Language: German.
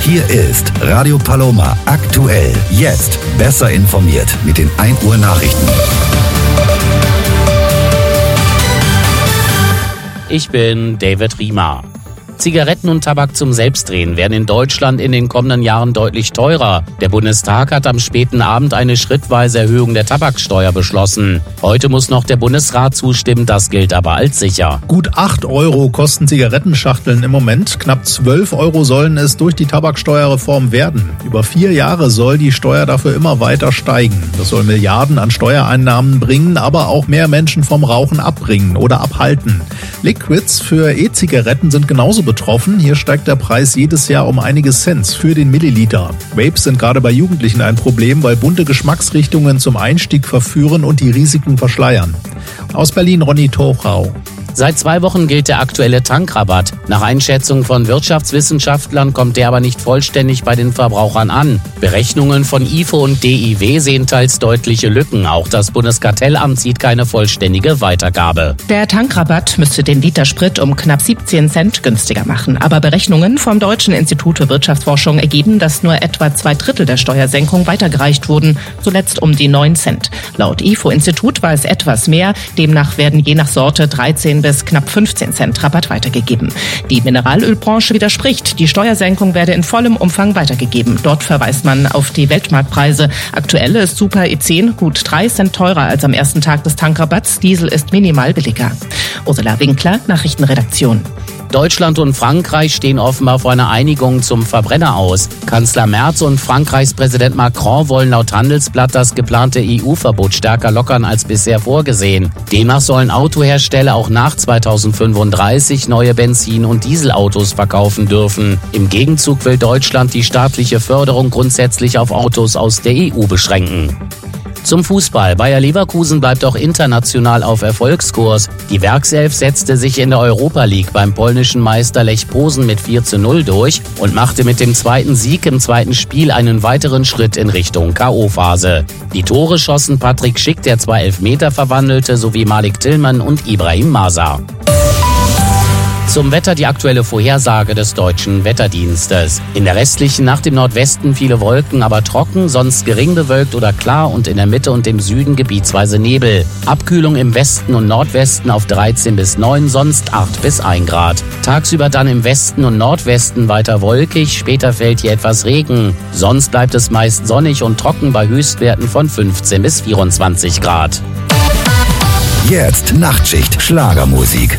Hier ist Radio Paloma aktuell. Jetzt besser informiert mit den 1 Uhr Nachrichten. Ich bin David Riemer. Zigaretten und Tabak zum Selbstdrehen werden in Deutschland in den kommenden Jahren deutlich teurer. Der Bundestag hat am späten Abend eine schrittweise Erhöhung der Tabaksteuer beschlossen. Heute muss noch der Bundesrat zustimmen, das gilt aber als sicher. Gut 8 Euro kosten Zigarettenschachteln im Moment. Knapp 12 Euro sollen es durch die Tabaksteuerreform werden. Über 4 Jahre soll die Steuer dafür immer weiter steigen. Das soll Milliarden an Steuereinnahmen bringen, aber auch mehr Menschen vom Rauchen abbringen oder abhalten. Liquids für E-Zigaretten sind genauso betroffen. Hier steigt der Preis jedes Jahr um einige Cent für den Milliliter. Vapes sind gerade bei Jugendlichen ein Problem, weil bunte Geschmacksrichtungen zum Einstieg verführen und die Risiken verschleiern. Aus Berlin Ronny Tochau. Seit 2 Wochen gilt der aktuelle Tankrabatt. Nach Einschätzung von Wirtschaftswissenschaftlern kommt der aber nicht vollständig bei den Verbrauchern an. Berechnungen von IFO und DIW sehen teils deutliche Lücken. Auch das Bundeskartellamt sieht keine vollständige Weitergabe. Der Tankrabatt müsste den Liter Sprit um knapp 17 Cent günstiger machen. Aber Berechnungen vom Deutschen Institut für Wirtschaftsforschung ergeben, dass nur etwa 2/3 der Steuersenkung weitergereicht wurden, zuletzt um die 9 Cent. Laut IFO-Institut war es etwas mehr. Demnach werden je nach Sorte 13 bis knapp 15 Cent Rabatt weitergegeben. Die Mineralölbranche widerspricht. Die Steuersenkung werde in vollem Umfang weitergegeben. Dort verweist man auf die Weltmarktpreise. Aktuell ist Super E10 gut 3 Cent teurer als am ersten Tag des Tankrabatts. Diesel ist minimal billiger. Ursula Winkler, Nachrichtenredaktion. Deutschland und Frankreich stehen offenbar vor einer Einigung zum Verbrenner aus. Kanzler Merz und Frankreichs Präsident Macron wollen laut Handelsblatt das geplante EU-Verbot stärker lockern als bisher vorgesehen. Demnach sollen Autohersteller auch nach 2035 neue Benzin- und Dieselautos verkaufen dürfen. Im Gegenzug will Deutschland die staatliche Förderung grundsätzlich auf Autos aus der EU beschränken. Zum Fußball. Bayer Leverkusen bleibt auch international auf Erfolgskurs. Die Werkself setzte sich in der Europa League beim polnischen Meister Lech Posen mit 4:0 durch und machte mit dem zweiten Sieg im zweiten Spiel einen weiteren Schritt in Richtung K.O.-Phase. Die Tore schossen Patrick Schick, der 2 Elfmeter verwandelte, sowie Malik Tillmann und Ibrahim Masa. Zum Wetter die aktuelle Vorhersage des Deutschen Wetterdienstes. In der restlichen Nacht im Nordwesten viele Wolken, aber trocken, sonst gering bewölkt oder klar und in der Mitte und im Süden gebietsweise Nebel. Abkühlung im Westen und Nordwesten auf 13 bis 9, sonst 8 bis 1 Grad. Tagsüber dann im Westen und Nordwesten weiter wolkig, später fällt hier etwas Regen. Sonst bleibt es meist sonnig und trocken bei Höchstwerten von 15 bis 24 Grad. Jetzt Nachtschicht Schlagermusik.